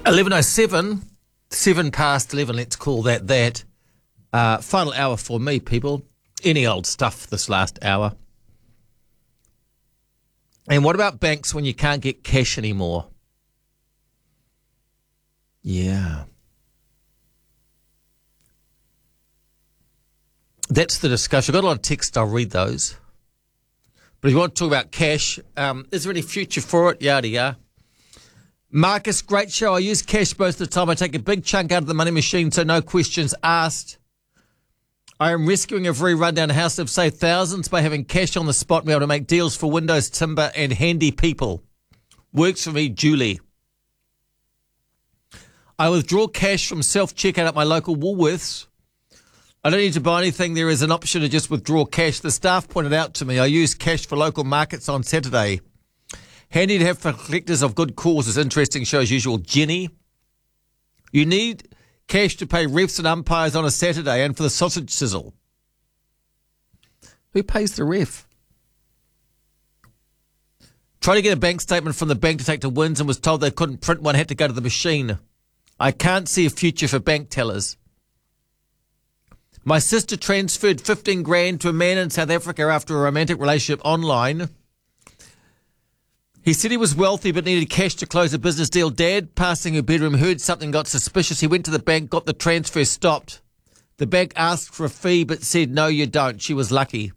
11:07, 7 past 11, let's call that. Final hour for me, people. Any old stuff this last hour. And what about banks when you can't get cash anymore? Yeah. That's the discussion. I've got a lot of text, I'll read those. But if you want to talk about cash, is there any future for it? Yada, yada. Marcus, great show. I use cash most of the time. I take a big chunk out of the money machine, so no questions asked. I am rescuing a very rundown house. I've saved thousands by having cash on the spot and be able to make deals for windows, timber, and handy people. Works for me, Julie. I withdraw cash from self-checkout at my local Woolworths. I don't need to buy anything. There is an option to just withdraw cash. The staff pointed out to me I use cash for local markets on Saturday. Handy to have for collectors of good causes. Interesting show as usual. Jenny, you need cash to pay refs and umpires on a Saturday and for the sausage sizzle. Who pays the ref? Tried to get a bank statement from the bank to take to Wins and was told they couldn't print one, had to go to the machine. I can't see a future for bank tellers. My sister transferred 15 grand to a man in South Africa after a romantic relationship online. He said he was wealthy but needed cash to close a business deal. Dad, passing her bedroom, heard something got suspicious. He went to the bank, got the transfer stopped. The bank asked for a fee but said, no, you don't. She was lucky.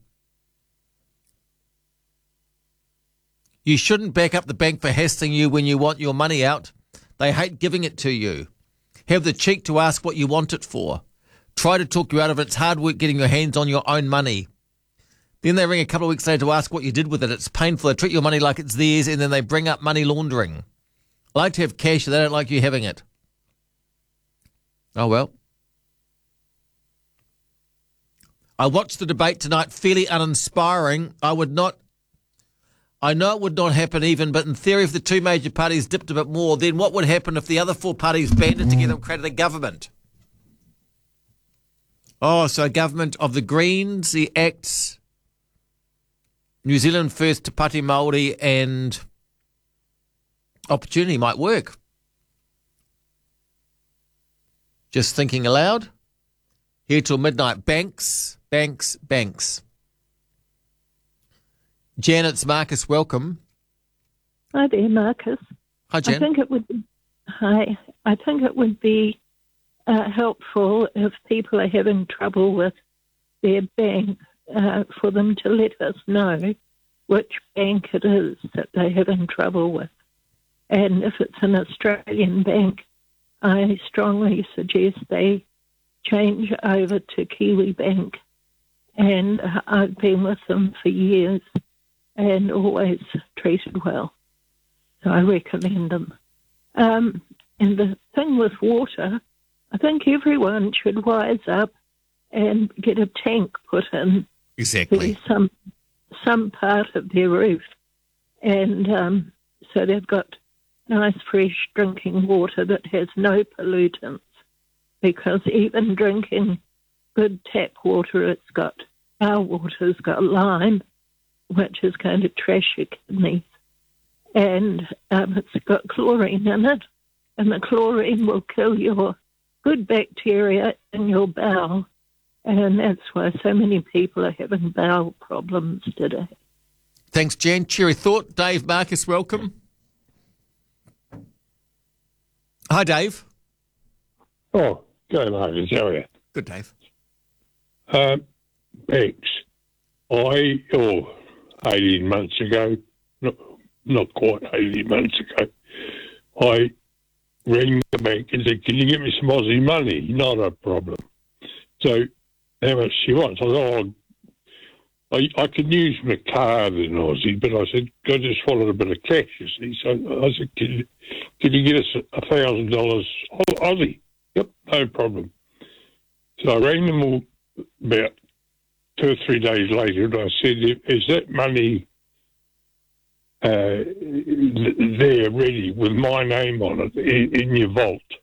You shouldn't back up the bank for hassling you when you want your money out. They hate giving it to you. Have the cheek to ask what you want it for. Try to talk you out of it. It's hard work getting your hands on your own money. Then they ring a couple of weeks later to ask what you did with it. It's painful. They treat your money like it's theirs, and then they bring up money laundering. I like to have cash, and they don't like you having it. Oh, well. I watched the debate tonight, fairly uninspiring. I know it would not happen even, but in theory, if the two major parties dipped a bit more, then what would happen if the other four parties banded together and created a government? Oh, so a government of the Greens, the Acts, New Zealand First, Te Pāti Māori, and Opportunity might work. Just thinking aloud. Here till midnight. Banks. Janet's Marcus, welcome. Hi there, Marcus. Hi, Jan. I think it would be helpful if people are having trouble with their bank, for them to let us know which bank it is that they're having trouble with. And if it's an Australian bank, I strongly suggest they change over to Kiwi Bank. And I've been with them for years and always treated well. So I recommend them. And the thing with water, I think everyone should wise up and get a tank put in. Exactly. Some part of their roof. And so they've got nice fresh drinking water that has no pollutants. Because even drinking good tap water, our water's got lime, which is going to trash your kidneys. And it's got chlorine in it. And the chlorine will kill your good bacteria in your bowel. And that's why so many people are having bowel problems today. Thanks, Jan. Cheery thought. Dave Marcus, welcome. Hi, Dave. Oh, go Marcus, how are you? Good, Dave. Banks. 18 months ago, not quite 18 months ago, I rang the bank and said, can you get me some Aussie money? Not a problem. So how much she wants? I thought, I can use my card in Aussie, but I said, I just wanted a bit of cash, you see. So I said, can you get us $1,000 Aussie? Yep, no problem. So I rang them all about 2 or 3 days later, and I said, is that money there ready with my name on it in your vault?